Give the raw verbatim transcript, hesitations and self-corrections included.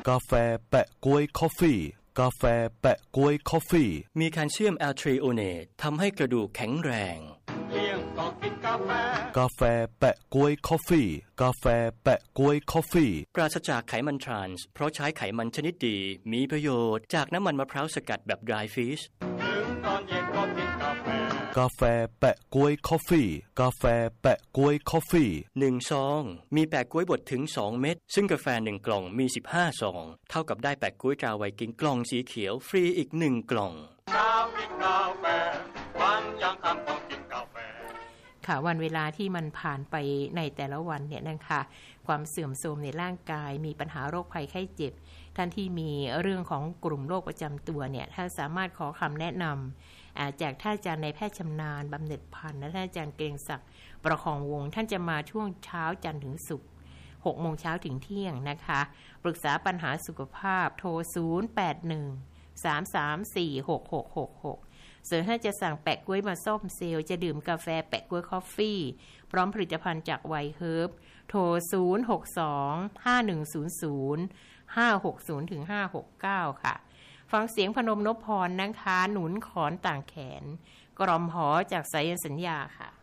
กาแฟแปะก๊วยคอฟฟี่กาแฟแปะก๊วยคอฟฟี่มีแคลเซียมแอลทรีโอเนตทำให้กระดูกแข็งแรงเลี้ยงก็กินกาแฟกาแฟแปะก๊วยคอฟฟี่กาแฟแปะก๊วยคอฟฟี่ปราศจากไขมันทรานส์เพราะใช้ไขมันชนิดดีมีประโยชน์จากน้ำมันมะพร้าวสกัดแบบ dry fish ถึงตอนเย็นก็กินกาแฟกาแฟแปะก๊วยคอฟฟี่กาแฟแปะก๊วยคอฟฟี่หนึ่งซองมีแปะก๊วยบดถึงสองเม็ดซึ่งกาแฟหนึ่งกล่องมีสิบห้าซองเท่ากับได้แปะก๊วยตราไวกิ้งกล่องสีเขียวฟรีอีกหนึ่งกล่องเช้ากินกาแฟวันยังค่ำต้องกินกาแฟค่ะวันเวลาที่มันผ่านไปในแต่ละวันเนี่ยนะคะความเสื่อมโทรมในร่างกายมีปัญหาโรคภัยไข้เจ็บท่านที่มีเรื่องของกลุ่มโรคประจำตัวเนี่ยถ้าสามารถขอคำแนะนำจากท่านอาจารย์นายแพทย์ชำนาญบำเหน็จพันธ์และท่านอาจารย์เกรียงศักดิ์ประคองวงท่านจะมาช่วงเช้าจันทร์ถึงศุกร์หกโมงเช้าถึงเที่ยงนะคะปรึกษาปัญหาสุขภาพโทรศูนย์ แปด หนึ่ง สาม สาม สี่ หก หก หก หกส่วนถ้าจะสั่งแปะก๊วยมาส้มเซลล์จะดื่มกาแฟแปะก๊วยคอฟฟี่พร้อมผลิตภัณฑ์จากไวเฮิร์บโทรศูนย์ หก สอง ห้า หนึ่ง ศูนย์ ศูนย์ ห้า หก ศูนย์ ถึง ห้า หก เก้าค่ะฟังเสียงพนมนพพรนะคะหนุนขอนต่างแขนกรอมหอจากสายสัญญาค่ะ